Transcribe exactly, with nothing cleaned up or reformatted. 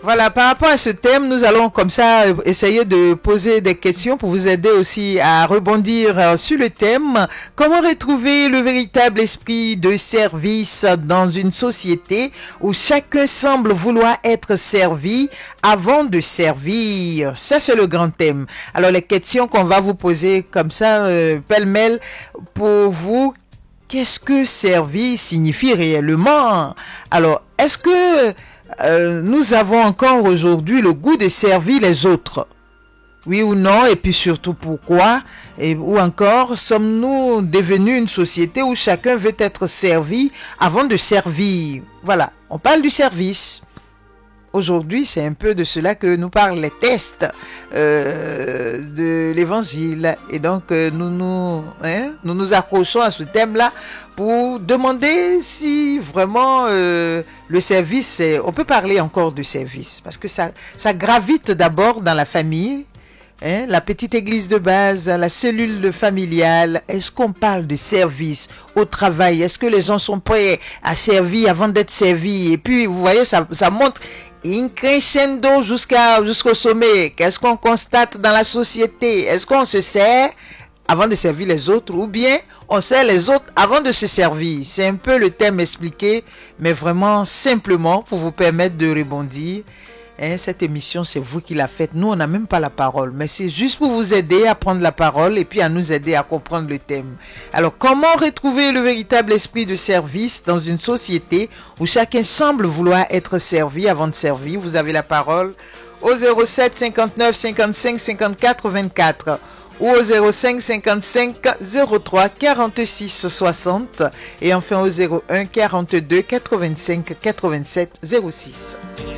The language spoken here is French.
Voilà, par rapport à ce thème, nous allons comme ça essayer de poser des questions pour vous aider aussi à rebondir sur le thème. Comment retrouver le véritable esprit de service dans une société où chacun semble vouloir être servi avant de servir? Ça, c'est le grand thème. Alors, les questions qu'on va vous poser comme ça, euh, pêle-mêle, pour vous, qu'est-ce que servir signifie réellement? Alors, est-ce que Euh, nous avons encore aujourd'hui le goût de servir les autres? Oui ou non? Et puis surtout pourquoi? Et, ou encore, sommes-nous devenus une société où chacun veut être servi avant de servir? Voilà, on parle du service. Aujourd'hui, c'est un peu de cela que nous parlent les tests euh, de l'évangile. Et donc, euh, nous, nous, hein, nous nous accrochons à ce thème-là pour demander si vraiment euh, le service, est, on peut parler encore de service, parce que ça, ça gravite d'abord dans la famille. Hein, la petite église de base, la cellule familiale. Est-ce qu'on parle de service au travail? Est-ce que les gens sont prêts à servir avant d'être servis? Et puis, vous voyez, ça, ça monte in crescendo jusqu'à, jusqu'au sommet. Qu'est-ce qu'on constate dans la société? Est-ce qu'on se sert avant de servir les autres, ou bien on sert les autres avant de se servir? C'est un peu le thème expliqué, mais vraiment simplement pour vous permettre de rebondir. Hein, cette émission, c'est vous qui la faites. Nous, on n'a même pas la parole, mais c'est juste pour vous aider à prendre la parole et puis à nous aider à comprendre le thème. Alors, comment retrouver le véritable esprit de service dans une société où chacun semble vouloir être servi avant de servir? Vous avez la parole au zéro sept cinquante-neuf cinquante-cinq cinquante-quatre vingt-quatre ou au zéro cinq cinquante-cinq zéro trois quarante-six soixante et enfin au zéro un quarante-deux quatre-vingt-cinq quatre-vingt-sept zéro six.